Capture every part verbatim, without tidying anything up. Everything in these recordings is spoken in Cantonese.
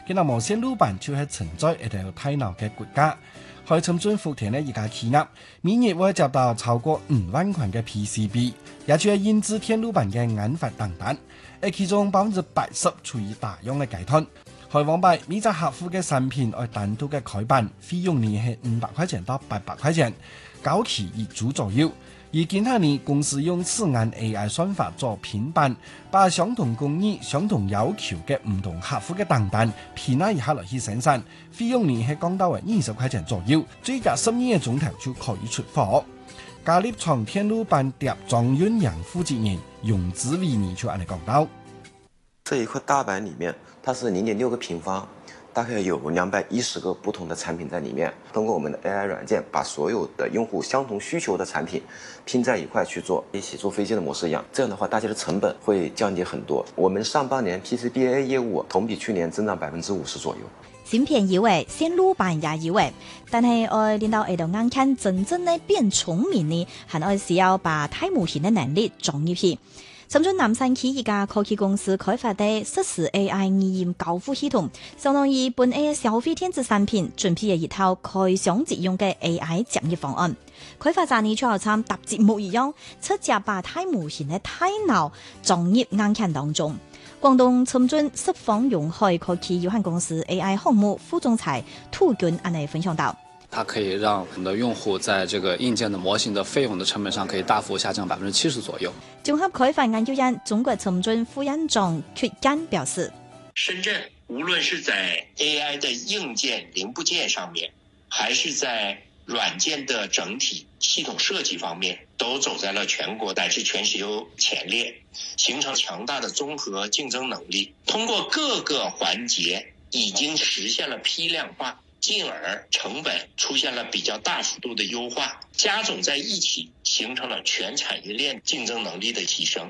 佢那無線路板就係存在一條大腦嘅國家。海參崙福田呢一家企業，每日會接到超過五萬塊嘅 P C B， 也就係印製天路板嘅研發訂單，而其中百分之八十處於大洋嘅階段。海王牌每隻客戶嘅產品愛單獨嘅改版，費用呢係五百塊錢到八百塊錢，高期一組左右。而其他年公司用此眼 A I 算法做編版，把相同工藝、相同要求嘅唔同客戶嘅訂單編納一下來去生產，費用呢係降到為二十塊錢左右，最佳十二個鐘頭就可以出貨。嘉立廠天路板疊裝醞釀負責人容志偉呢就按你講到， 這一塊大板裡面，它是零點六個平方，大概有兩百一十個不同的產品在裡面。通過我們的 A I 軟件，把所有的用戶相同需求的產品拼在一塊去做，一起坐飛機的模式一樣。這樣的話，大家的成本會降低很多。我們上半年 P C B A 業務同比去年增長百分之五十左右。 芯片以為，線路板也以為，但係我令到喺度眼看真正的變聰明呢，還愛需要把大模型的能力裝入去。參崙南山區一家科技公司開發的實時 A I 語音交互系統，相當於本 A 消費電子產品準備了一套開箱即用嘅 A I 講譯方案。開發者呢就好似搭節目一樣，直接把大模型的大腦裝入眼鏡當中。廣東參崙十方用海科技有限公司 A I 項目副總裁涂軍安尼分享到。 它可以讓我們的用戶在這個硬件的模型的費用的成本上可以大幅下降百分之七十左右。 綜合開發研究院中國參崙副院長闕堅表示， 深圳無論是在 A I 的硬件零部件上面，還是在軟件的整體系統設計方面，都走在了全國乃至全球前列，形成強大的綜合競爭能力。通過各個環節已經實現了批量化，進而成本出現了比較大幅度的優化，加總在一起，形成了全產業鏈競爭能力的提升。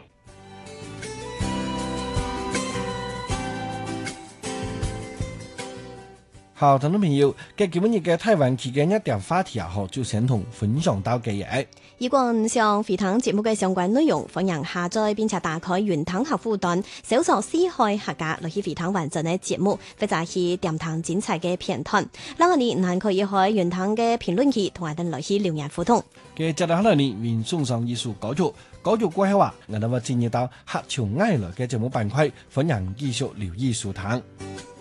好，聽眾朋友，嘅今日嘅台灣期間一條話題也好，就先同分享到嘅嘢。 如果唔想回聽節目嘅相關內容，歡迎下載並且打開雲聽客戶端，搜索四海客家來去回聽完整嘅節目，或者去點聽精彩嘅片段。嗱，我哋還可以喺雲聽嘅評論區同我哋來去留言互動。 嘅接落嚟呢，原送上藝術歌曲，歌曲過後啊，我哋會進入到客場愛樂嘅節目板塊，歡迎繼續留意收聽。